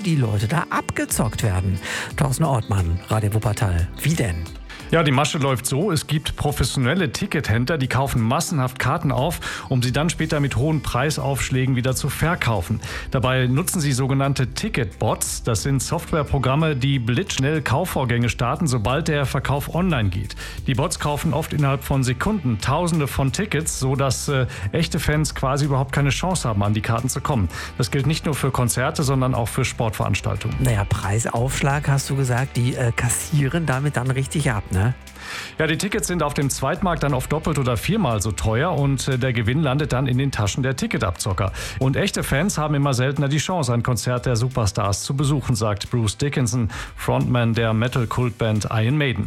die Leute da abgezockt werden. Thorsten Ortmann, Radio Wuppertal. Wie denn? Ja, die Masche läuft so, es gibt professionelle Tickethändler, die kaufen massenhaft Karten auf, um sie dann später mit hohen Preisaufschlägen wieder zu verkaufen. Dabei nutzen sie sogenannte Ticketbots. Das sind Softwareprogramme, die blitzschnell Kaufvorgänge starten, sobald der Verkauf online geht. Die Bots kaufen oft innerhalb von Sekunden Tausende von Tickets, sodass echte Fans quasi überhaupt keine Chance haben, an die Karten zu kommen. Das gilt nicht nur für Konzerte, sondern auch für Sportveranstaltungen. Naja, Preisaufschlag hast du gesagt, die kassieren damit dann richtig ab, ne? Ja, die Tickets sind auf dem Zweitmarkt dann oft doppelt oder viermal so teuer und der Gewinn landet dann in den Taschen der Ticketabzocker. Und echte Fans haben immer seltener die Chance, ein Konzert der Superstars zu besuchen, sagt Bruce Dickinson, Frontman der Metal-Kultband Iron Maiden.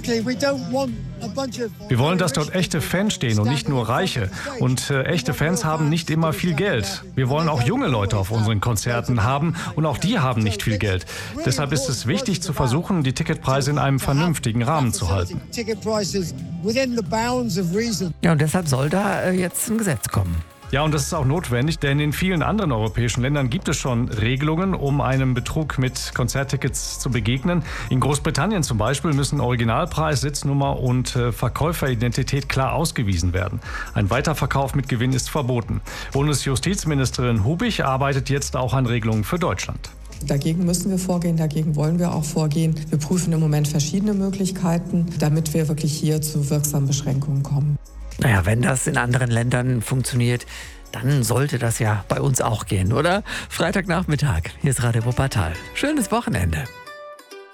Wir wollen, dass dort echte Fans stehen und nicht nur Reiche. Und echte Fans haben nicht immer viel Geld. Wir wollen auch junge Leute auf unseren Konzerten haben und auch die haben nicht viel Geld. Deshalb ist es wichtig zu versuchen, die Ticketpreise in einem vernünftigen Rahmen zu halten. Ja, und deshalb soll da jetzt ein Gesetz kommen. Ja, und das ist auch notwendig, denn in vielen anderen europäischen Ländern gibt es schon Regelungen, um einem Betrug mit Konzerttickets zu begegnen. In Großbritannien zum Beispiel müssen Originalpreis, Sitznummer und Verkäuferidentität klar ausgewiesen werden. Ein Weiterverkauf mit Gewinn ist verboten. Bundesjustizministerin Hubich arbeitet jetzt auch an Regelungen für Deutschland. Dagegen müssen wir vorgehen, dagegen wollen wir auch vorgehen. Wir prüfen im Moment verschiedene Möglichkeiten, damit wir wirklich hier zu wirksamen Beschränkungen kommen. Naja, wenn das in anderen Ländern funktioniert, dann sollte das ja bei uns auch gehen, oder? Freitagnachmittag, hier ist Radio Wuppertal. Schönes Wochenende.